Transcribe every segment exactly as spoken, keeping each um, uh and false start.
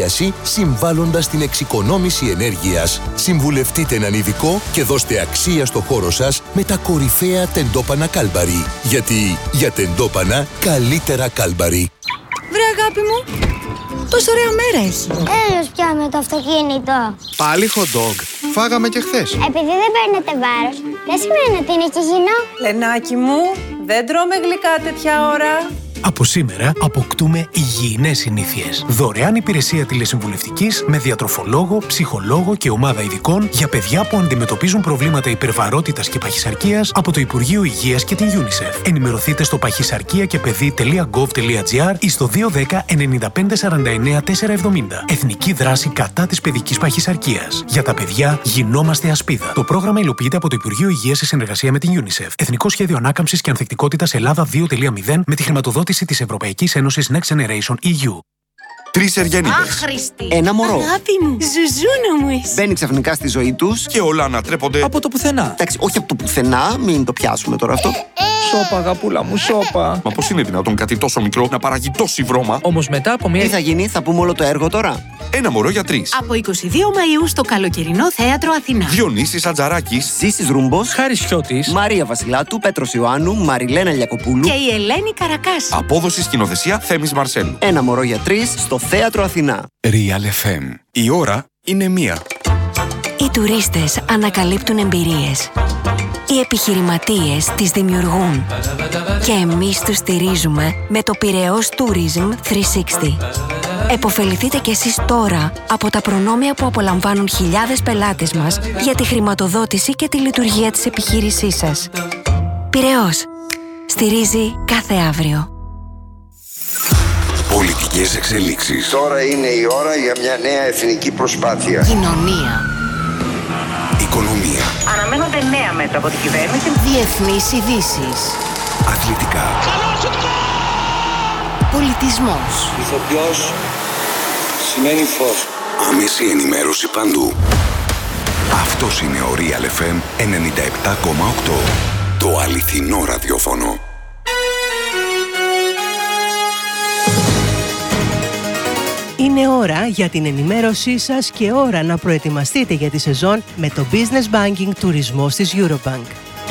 εστίαση, συμβάλλοντας στην εξοικονόμηση ενέργειας. Συμβουλευτείτε έναν ειδικό και δώστε αξία στο χώρο σας με τα κορυφαία τεντόπανα Κάλμπαρι. Γιατί για τεντόπανα καλύτερα Κάλμπαρι. Βρε αγάπη μου, τόσο ωραία μέρα έχει. Έλεος πια με το αυτοκίνητο. Πάλι hot dog. Φάγαμε και χθες. Επειδή δεν παίρνετε βάρος, δεν σημαίνει ότι είναι υγιεινό. Λενάκι μου, δεν τρώμε γλυκά τέτοια ώρα. Από σήμερα αποκτούμε υγιεινές συνήθειες. Δωρεάν υπηρεσία τηλεσυμβουλευτικής με διατροφολόγο, ψυχολόγο και ομάδα ειδικών για παιδιά που αντιμετωπίζουν προβλήματα υπερβαρότητας και παχυσαρκίας από το Υπουργείο Υγείας και την UNICEF. Ενημερωθείτε στο παχυσαρκία και παιδί τελεία γκοβ τελεία τζι άρ ή στο δύο ένα μηδέν εννιά πέντε σαράντα εννιά τετρακόσια εβδομήντα. Εθνική δράση κατά της παιδικής παχυσαρκίας. Για τα παιδιά γινόμαστε ασπίδα. Το πρόγραμμα υλοποιείται από το Υπουργείο Υγείας σε συνεργασία με την UNICEF. Εθνικό Σχέδιο Ανάκαμψης και Ανθεκτικότητας Ελλάδα δύο κόμμα μηδέν με τη χρηματοδότηση της Ευρωπαϊκής Ένωσης Next Generation ι γιου. Τρεις Εργένιδες. Άχρηστη. Ένα μωρό. Αγάπη μου, ζουζούνα μου είσαι. Μπαίνει ξαφνικά στη ζωή τους και όλα ανατρέπονται από το πουθενά. Εντάξει, όχι από το πουθενά, μην το πιάσουμε τώρα αυτό. Σώπα, αγαπούλα μου, σώπα. Μα πώς είναι δυνατόν κάτι τόσο μικρό να παράγει τόση βρώμα? Όμως μετά από μια. Τι θα γίνει, θα πούμε όλο το έργο τώρα. Ένα μωρό για τρεις. Από είκοσι δύο Μαΐου στο καλοκαιρινό θέατρο Αθηνά. Διονύσης Ατζαράκης, Ζήσης Ρούμπος, Χάρης Χιώτης, Μαρία Βασιλάτου, Πέτρος Ιωάννου, Μαριλένα Λιακοπούλου Και η Ελένη Καρακάση. απόδοση σκηνοθεσία Θέμης Μαρσέλου. Ένα μωρό για τρεις στο θέατρο Αθηνά. Real εφ εμ. Η ώρα είναι μία. Οι τουρίστες ανακαλύπτουν εμπειρίες. Οι επιχειρηματίες τις δημιουργούν. Και εμείς τους στηρίζουμε με το Πειραιώς Tourism τριακόσια εξήντα. Εποφεληθείτε κι εσείς τώρα από τα προνόμια που απολαμβάνουν χιλιάδες πελάτες μας για τη χρηματοδότηση και τη λειτουργία της επιχείρησής σας. Πειραιώς. Στηρίζει κάθε αύριο. Πολιτικές εξελίξεις. Τώρα είναι η ώρα για μια νέα εθνική προσπάθεια. Κοινωνία. Οικονομία. Αναμένονται νέα μέτρα από την κυβέρνηση. Διεθνείς ειδήσεις. Αθλητικά. Πολιτισμός. Ηθοποιός σημαίνει φως. Άμεση ενημέρωση παντού. Αυτός είναι ο Real εφ εμ ενενήντα επτά κόμμα οκτώ. Το αληθινό ραδιόφωνο. Είναι ώρα για την ενημέρωσή σας και ώρα να προετοιμαστείτε για τη σεζόν με το Business Banking τουρισμός της Eurobank.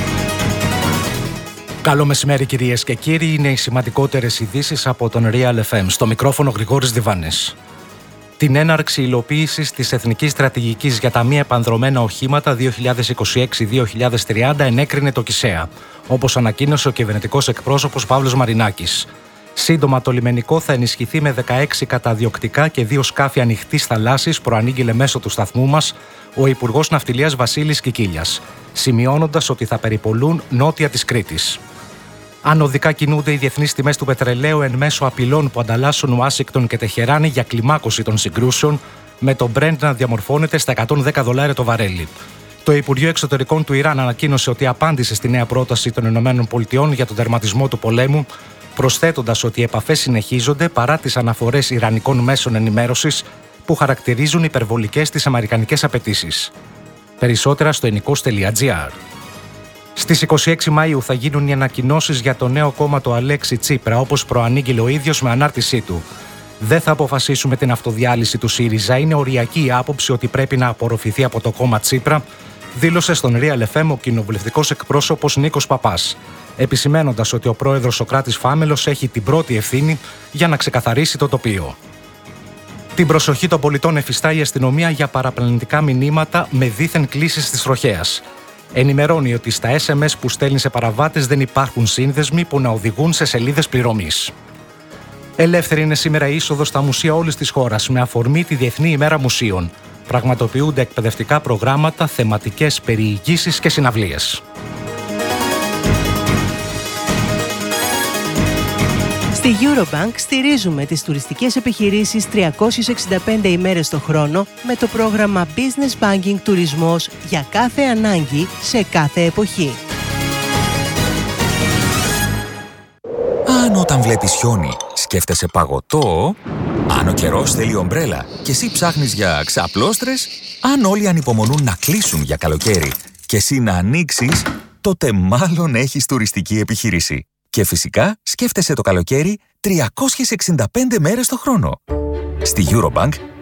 Καλό μεσημέρι κυρίες και κύριοι, είναι οι σημαντικότερες ειδήσεις από τον Real εφ εμ. Στο μικρόφωνο Γρηγόρης Διβάνης. Την έναρξη υλοποίησης της Εθνικής Στρατηγικής για τα μη επανδρωμένα οχήματα δύο χιλιάδες είκοσι έξι με δύο χιλιάδες τριάντα ενέκρινε το ΚΙΣΕΑ, όπως ανακοίνωσε ο κυβερνητικός εκπρόσωπος Παύλος Μαρινάκης. Σύντομα το λιμενικό θα ενισχυθεί με δεκαέξι καταδιοκτικά και δύο σκάφη ανοιχτής θαλάσσης, προανήγγειλε μέσω του σταθμού μας ο Υπουργός Ναυτιλίας Βασίλης Κικίλιας, σημειώνοντας ότι θα περιπολούν νότια της Κρήτης. Ανωδικά κινούνται οι διεθνείς τιμές του πετρελαίου εν μέσω απειλών που ανταλλάσσουν Ουάσιγκτον και Τεχεράνη για κλιμάκωση των συγκρούσεων, με το Brent να διαμορφώνεται στα εκατόν δέκα δολάρια το βαρέλι. Το Υπουργείο Εξωτερικών του Ιράν ανακοίνωσε ότι απάντησε στη νέα πρόταση των ΗΠΑ για τον τερματισμό του πολέμου, προσθέτοντας ότι οι επαφές συνεχίζονται παρά τις αναφορές ιρανικών μέσων ενημέρωσης που χαρακτηρίζουν υπερβολικές τις αμερικανικές απαιτήσεις. Περισσότερα στο ενικός τελεία τζι άρ. Στις είκοσι έξι Μαΐου θα γίνουν οι ανακοινώσεις για το νέο κόμμα του Αλέξη Τσίπρα, όπως προανήγγειλε ο ίδιος με ανάρτησή του. Δεν θα αποφασίσουμε την αυτοδιάλυση του ΣΥΡΙΖΑ. Είναι οριακή η άποψη ότι πρέπει να απορροφηθεί από το κόμμα Τσίπρα, δήλωσε στον Real εφ εμ ο κοινοβουλευτικός εκπρόσωπος Νίκος Παπάς, επισημένοντας ότι ο πρόεδρος Σωκράτης Φάμελος έχει την πρώτη ευθύνη για να ξεκαθαρίσει το τοπίο. Την προσοχή των πολιτών εφιστά η αστυνομία για παραπλανητικά μηνύματα με δίθεν κλήσεις της τροχέας. Ενημερώνει ότι στα ες εμ ες που στέλνει σε παραβάτες δεν υπάρχουν σύνδεσμοι που να οδηγούν σε σελίδες πληρωμής. Ελεύθερη είναι σήμερα η είσοδος στα μουσεία όλης της χώρας με αφορμή τη Διεθνή ημέρα μουσείων. Πραγματοποιούνται εκπαιδευτικά προγράμματα, θεματικές περιηγήσεις και συναυλίες. Στη Eurobank στηρίζουμε τις τουριστικές επιχειρήσεις τριακόσιες εξήντα πέντε ημέρες το χρόνο με το πρόγραμμα Business Banking Τουρισμός για κάθε ανάγκη σε κάθε εποχή. Αν όταν βλέπεις χιόνι σκέφτεσαι παγωτό, αν ο καιρός θέλει ομπρέλα και εσύ ψάχνεις για ξαπλώστρες, αν όλοι ανυπομονούν να κλείσουν για καλοκαίρι και εσύ να ανοίξεις, τότε μάλλον έχεις τουριστική επιχείρηση. Και φυσικά σκέφτεσαι το καλοκαίρι τριακόσιες εξήντα πέντε μέρες το χρόνο. Στη Eurobank